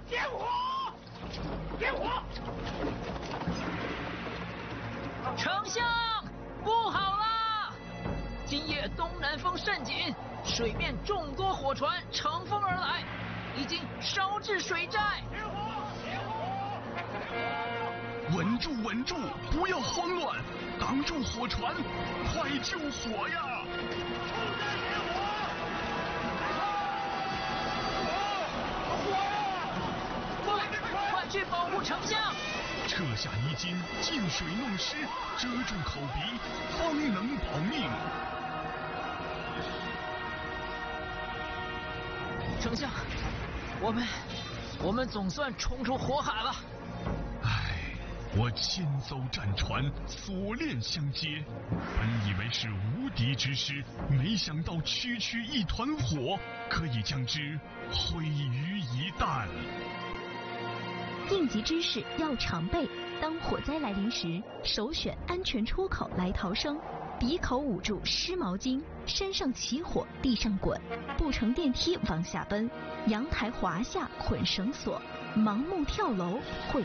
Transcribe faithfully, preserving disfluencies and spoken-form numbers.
点火！点火！ 丞相，不好啦！今夜东南风甚紧，水面众多火船乘风而来，已经烧至水寨。 点火！点火！稳住，稳住，不要慌乱，挡住火船，快救火呀！ 冲在点火！火呀！ 快，快去保护丞相！ 撤下衣襟，进水弄湿，遮住口鼻，方能保命。 丞相，我们我们总算冲出火海了。 唉，我千艘战船，锁链相接，本以为是无敌之师，没想到区区一团火，可以将之毁于一旦。 应急知识要常备，当火灾来临时，首选安全出口来逃生。鼻口捂住湿毛巾，身上起火地上滚，不乘电梯往下奔，阳台滑下捆绳索，盲目跳楼会